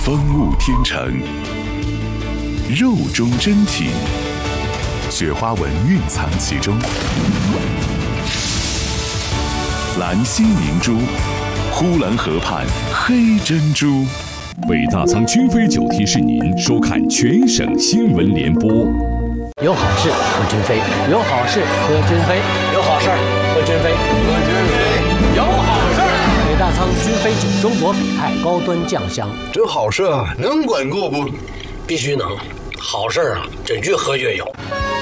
风物天成，肉中真品，雪花纹蕴藏其中。蓝心明珠，呼兰河畔黑珍珠。北大仓君飞酒提示您收看全省新闻联播。 有好事喝君飞，有好事喝君飞，有好事喝君飞，喝君飞，有好事。北大仓君飞酒，中国北派高端酱香。 这好事啊，能管够不？ 必须能，好事啊，这越喝越有。